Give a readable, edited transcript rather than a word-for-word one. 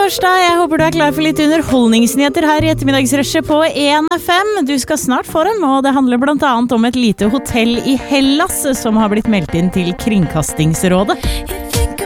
torsdag, jeg håper du klar for litt underholdningsnyheter her I ettermiddagsrushet på 1FM. Du skal snart få dem, og det handler blant annet om et lite hotell I Hellas som har blitt meldt inn til Kringkastingsrådet.